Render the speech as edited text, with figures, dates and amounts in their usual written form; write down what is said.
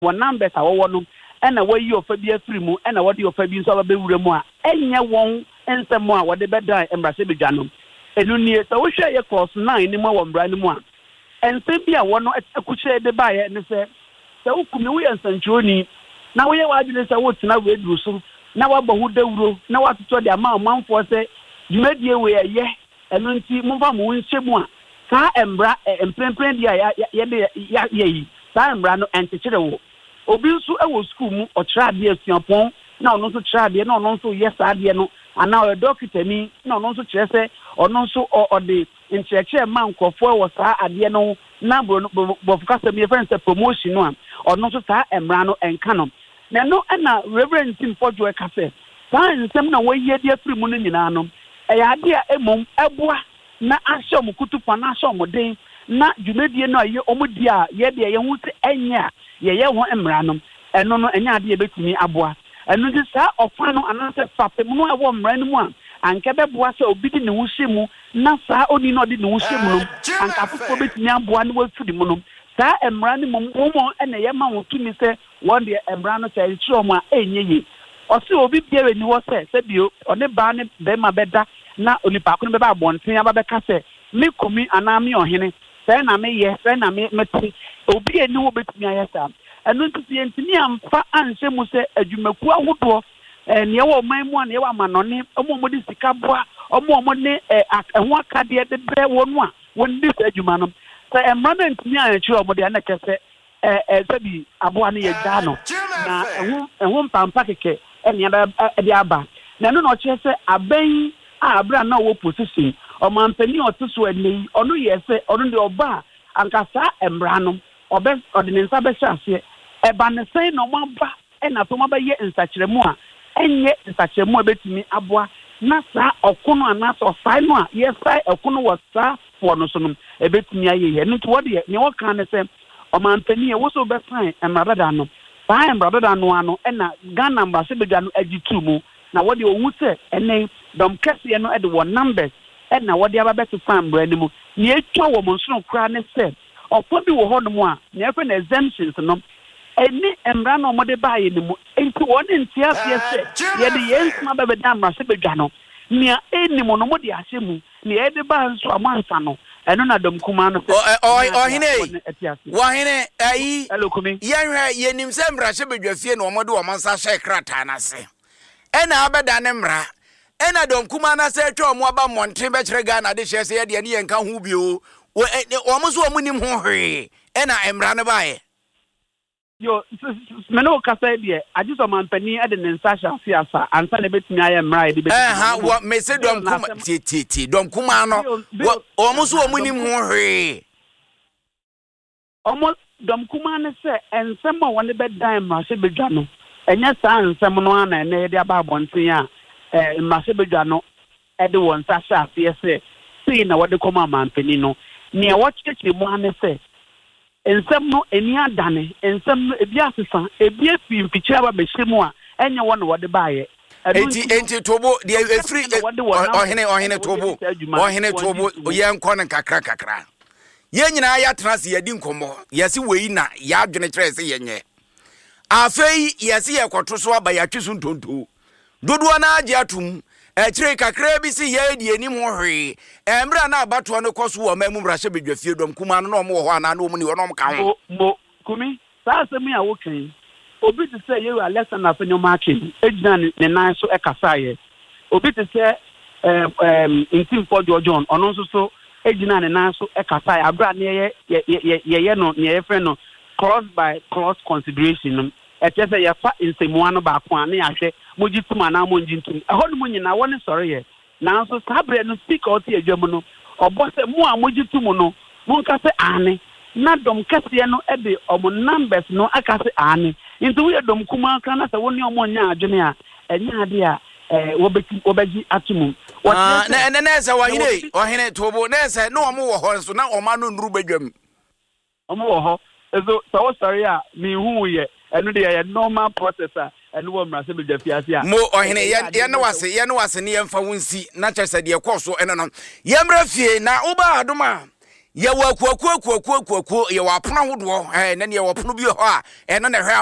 one numbers a wo and a way you for be a free mu and what you for being so be mu a enya won ensem a wo de beda embrase bedwano enu nie so wo hwe ye clause 9 ni mo wo mbra ni mu a ensem bi a wo no akuche de ba ye ne se wo kumi wo ensanchoni na wo ye wa adwene se wo tena we duru so na wa bo hu dawuro na wa toto de ama manfo se dwumadie we ye enu nti mo fa mo nhyemu a ka embra emprempren dia ye yi sa embra no enchekere wo obi nso ewo school mu otrade asuapon na ono nso trade na ono nso yes ade no ana o doctor ni na ono nso kire se ono nso ode nchekere ma nkofo ewo sa ade no na bofuka se me friend promotion no a ono nso sa embra no enka no na no na reverend Tim Fojo e ka se sa nsem na wo ye de afiri mu no nyina no e ade a emom eboa na ahye omukutupa na ahye omuden na dwumadie no aye omudi a ye de ye hu se enya ye ho emra no eno no enya ade betumi aboa eno di sa ofa no anase fapem no awo mra no mu a anke beboa se obi di ne ho hyemu na sa oni no di ne ho hyemu no anka fofo betumi aboa no wafudi mu no sa emra no mo ena ye ma wo tumi se won de emra no se chiro mu a enye ye o se obi biere ni wo se bio one ba ne be ma beda na onipa ko no be ba bonten aba be ka se me komi anami ohene se na me ye se na me meti obi eni wo betumi ayesa enu nti yentini amfa anse mu se adwumaku ahodo ne wo man mu ne wo amanone omo di sika boa omo ne ho akade de bre wonu a won di se adwuma no se emrana ntimi ayechi omo de na kese sabi aboa ne ye da no na ehun pampa keke ene de aba na no no che se aban abra na wo position omampani otuso eni onu yese onu de oba ankasa emra no obe ordinance be hase eba ne sei no maba na to maba ye nsakiremu a enye nsakiremu abetimi aboa na sa okono anasa ofai no a yesai okono wasa fo no so no ebetimi aye ye nti wo de ne wo kan ne se omampani e wo so be sign emra da no ba emra da no ano na Ghana mbase bedwa no agitu mu na wo de owu se ene dom kese no de wo numbers na wo de aba beto fan bra ni mu ne etwa wo monsono kra ne se ofo bi wo ho no mu a ne efe na exemptions no eni emra no mo de baaye ni mu enti wo ne ntia fie se ye de yensma ba beda amra se bedwa no ne eni mo no mo de ahye mu ne ye de ba nso amansa no eno na dom kuma no se ohine wahine ayi yenhwe yenim se mra se bedwa fie no mo de wo mansa hye krata na se ena abeda ne mra ena dom kuma na se twa omo aba monten be kire Ghana de hye se ye de ne yenka hu bio omo so omunim ho hwe ena emra ne bae yo meno kasa de ajiso mampani ade ne nsasha fiasa ansa ne betumi aye mra de betumi wo me se dom kuma ti dom kuma no omo so omunim ho hwe omo dom kuma ne se ensem a won be dan mra se bedwa no enya sa nsem no ana ne de aba abonten a mase bedwa no ede won sasa afie se sei na wode koma mampani no ne watcheke mu ane se ensem no eni adane ensem no ebi asesa ebi afi mpichi aba behemu a enya won wode baaye enti tobo de efri ohene tobo ye nkon kakra ye nyina ya trans ye di nkomo yesi wei na ya adwene kire se yenye afei yesi ye kwoto so aba ya twisu ntonto dodo na age atum kire kakra bi si ye di enim ho hwe emra na abato no koso wo mamu mra hye bedwa fie dom kuma no mo ho ana no mu ni wo no mo ka ho mo kumi sa asemi a wo kan obi ti say ye Alexander Fenyo Martin ejina ne nan so ekasa ye obi ti say Tim Fojo John ono nso so ejina ne nan so ekasa ye abra ne ye no ne ye friend no cross by cross consideration etese ye fa nsemu no ba ko an ya hwe mojitum ana monjintum ehonu mu nyina woni sori ye nanso sabre no speak out ye dwam no obose mu a mojitum no monka se ane na dom kase no ebe omo numbers no aka se ane nti we dom kuma aka na se woni omo nya adwene a enya ade a wobegi atumu na se wahine tobo na se no omo wo ho so na oma no nuru badwam omo wo ho ezo so sorry a mi hu ye enu de ye normal processor enu wo mra se be jafiase a mo ohene ye ne wase ne yemfa wonsi na chese de koso eno no ye mra fie na uba adoma ye wa kuakuo ye wa pono hodo na ne ye wa pono bi ho a eno na hwe